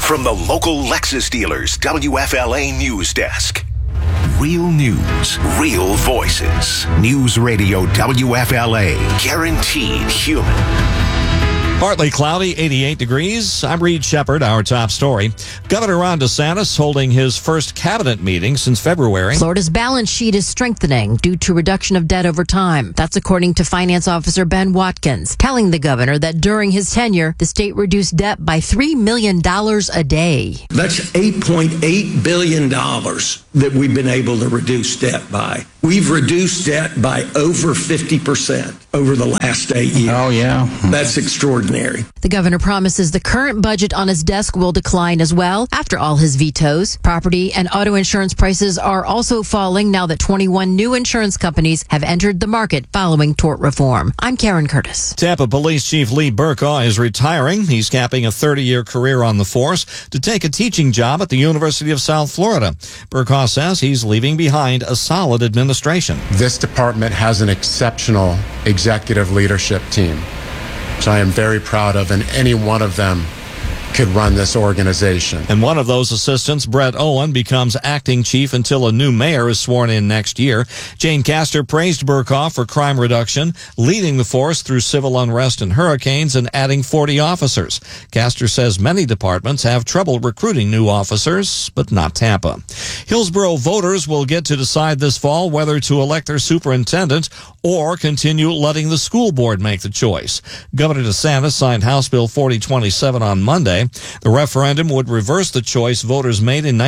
from the local Lexus dealers WFLA News Desk. Real news, real voices. News Radio WFLA. Guaranteed human. Partly cloudy, 88 degrees. I'm Reed Shepard. Our top story. Governor Ron DeSantis holding his first cabinet meeting since February. Florida's balance sheet is strengthening due to reduction of debt over time. That's according to Finance Officer Ben Watkins, telling the governor that during his tenure, the state reduced debt by $3 million a day. That's $8.8 billion that we've been able to reduce debt by. We've reduced debt by over 50% over the last 8 years. Oh, yeah. That's extraordinary. The governor promises the current budget on his desk will decline as well after all his vetoes. Property and auto insurance prices are also falling now that 21 new insurance companies have entered the market following tort reform. I'm Karen Curtis. Tampa Police Chief Lee Burkaw is retiring. He's capping a 30-year career on the force to take a teaching job at the University of South Florida. Burkaw says he's leaving behind a solid administration. This department has an exceptional executive leadership team, which I am very proud of, and any one of them could run this organization. And one of those assistants, Brett Owen, becomes acting chief until a new mayor is sworn in next year. Jane Castor praised Burkaw for crime reduction, leading the force through civil unrest and hurricanes, and adding 40 officers. Castor says many departments have trouble recruiting new officers, but not Tampa. Hillsborough voters will get to decide this fall whether to elect their superintendent or continue letting the school board make the choice. Governor DeSantis signed House Bill 4027 on Monday. The referendum would reverse the choice voters made in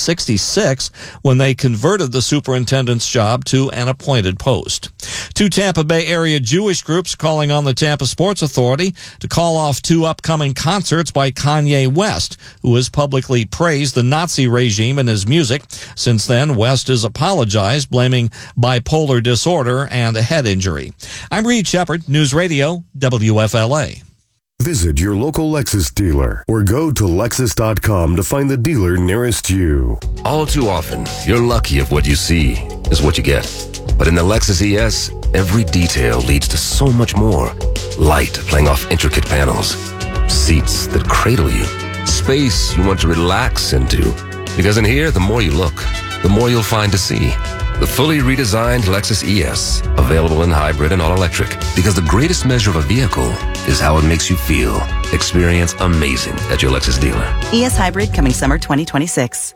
1966 when they converted the superintendent's job to an appointed post. Two Tampa Bay area Jewish groups calling on the Tampa Sports Authority to call off two upcoming concerts by Kanye West, who has publicly praised the Nazi regime in his music. Since then, West has apologized, blaming bipolar disorder and a head injury. I'm Reed Shepard, News Radio, WFLA. Visit your local Lexus dealer or go to Lexus.com to find the dealer nearest you. All too often, you're lucky if what you see is what you get. But in the Lexus ES, every detail leads to so much more. Light playing off intricate panels, seats that cradle you, space you want to relax into. Because in here, the more you look, the more you'll find to see. The fully redesigned Lexus ES, available in hybrid and all-electric. Because the greatest measure of a vehicle is how it makes you feel. Experience amazing at your Lexus dealer. ES Hybrid coming summer 2026.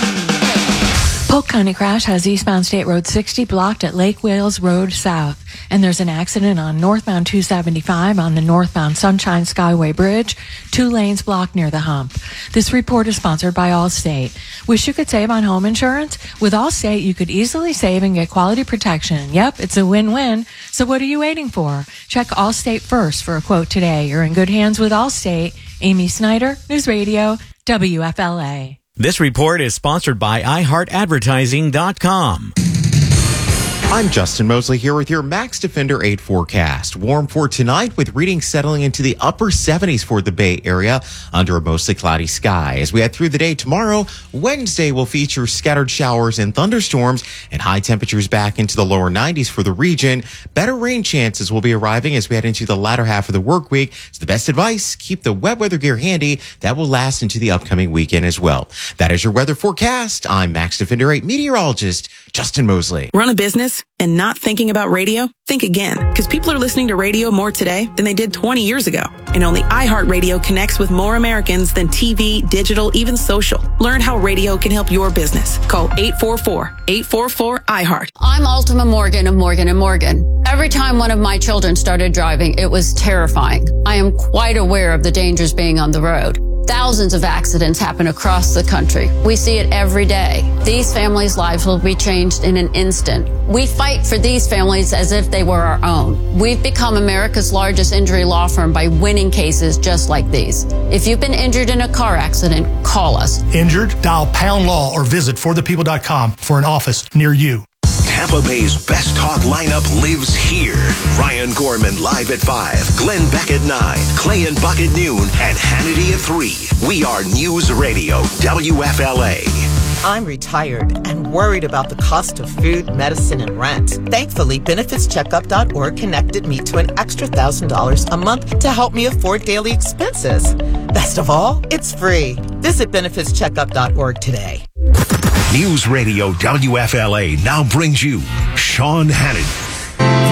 Polk County crash has eastbound State Road 60 blocked at Lake Wales Road South. And there's an accident on northbound 275 on the northbound Sunshine Skyway Bridge. 2 lanes blocked near the hump. This report is sponsored by Allstate. Wish you could save on home insurance? With Allstate, you could easily save and get quality protection. Yep, it's a win-win. So what are you waiting for? Check Allstate first for a quote today. You're in good hands with Allstate. Amy Snyder, News Radio, WFLA. This report is sponsored by iHeartAdvertising.com. I'm Justin Mosley here with your Max Defender 8 forecast. Warm for tonight with readings settling into the upper 70s for the Bay Area under a mostly cloudy sky. As we head through the day tomorrow, Wednesday will feature scattered showers and thunderstorms and high temperatures back into the lower 90s for the region. Better rain chances will be arriving as we head into the latter half of the work week. So the best advice, keep the wet weather gear handy. That will last into the upcoming weekend as well. That is your weather forecast. I'm Max Defender 8 meteorologist Justin Mosley. Run a business and not thinking about radio? Think again, because people are listening to radio more today than they did 20 years ago. And only iHeartRadio connects with more Americans than TV, digital, even social. Learn how radio can help your business. Call 844-844-iHeart. I'm Altima Morgan of Morgan & Morgan. Every time one of my children started driving, it was terrifying. I am quite aware of the dangers being on the road. Thousands of accidents happen across the country. We see it every day. These families' lives will be changed in an instant. We fight for these families as if they were our own. We've become America's largest injury law firm by winning cases just like these. If you've been injured in a car accident, call us. Injured? Dial # law or visit forthepeople.com for an office near you. Tampa Bay's best talk lineup lives here. Ryan Gorman live at 5, Glenn Beck at 9, Clay and Buck at noon, and Hannity at 3. We are News Radio, WFLA. I'm retired and worried about the cost of food, medicine, and rent. Thankfully, BenefitsCheckup.org connected me to an extra $1,000 a month to help me afford daily expenses. That's Best of all, it's free. Visit benefitscheckup.org today. News Radio WFLA now brings you Sean Hannity.